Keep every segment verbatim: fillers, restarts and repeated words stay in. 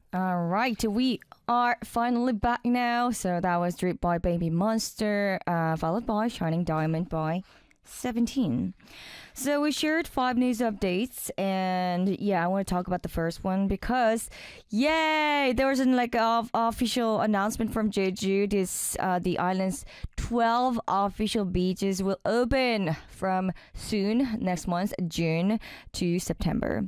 All right, we are finally back now. So that was Drip by Baby Monster, uh, followed by Shining Diamond by seventeen. So we shared five news updates, and yeah, I want to talk about the first one because, yay, there was an like uh, official announcement from Jeju. This uh, the island's twelve official beaches will open from soon next month, June to September,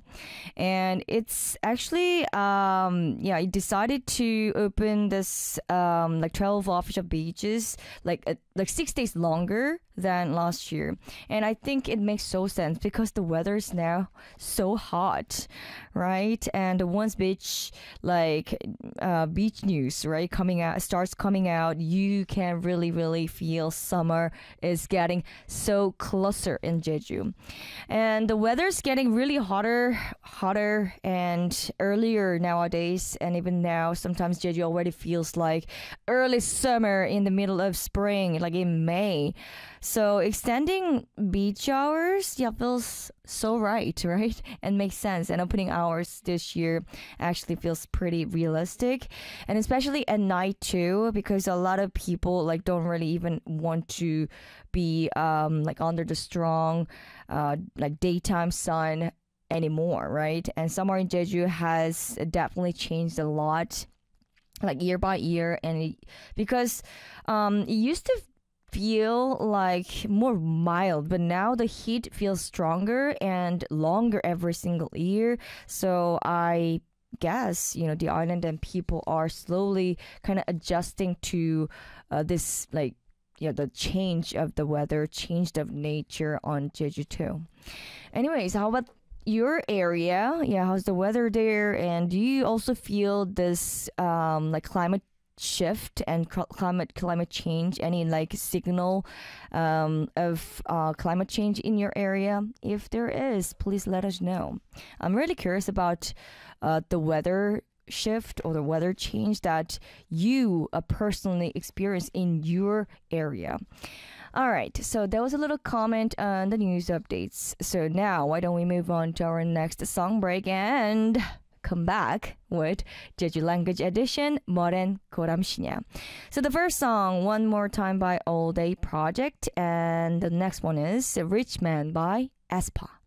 and it's actually um yeah, it decided to open this um like twelve official beaches like uh, like six days longer than last year, and I think it makes so sense because the weather is now so hot, right? And once beach like uh, beach news right coming out starts coming out, you can really really feel summer is getting so closer in Jeju, and the weather's getting really hotter, hotter and earlier nowadays, and even now sometimes Jeju already feels like early summer in the middle of spring, like in May. So extending beach hours, yeah, feels so right, right? And makes sense. And opening hours this year actually feels pretty realistic. And especially at night too, because a lot of people like don't really even want to be um like under the strong uh like daytime sun anymore, right? And summer in Jeju has definitely changed a lot like year by year, and it, because um it used to feel like more mild, but now the heat feels stronger and longer every single year. So I guess you know the island and people are slowly kind of adjusting to uh, this like you know the change of the weather, change of nature on Jeju too. Anyways, how about your area? Yeah, how's the weather there? And do you also feel this um like climate shift and cl- climate climate change, any like signal um, of uh, climate change in your area? If there is, please let us know. I'm really curious about uh, the weather shift or the weather change that you uh, personally experience in your area. All right, so that was a little comment on the news updates. So now why don't we move on to our next song break and come back with Jeju Language Edition, Moren Koramshinya. So the first song, One More Time by All Day Project, and the next one is Rich Man by aespa.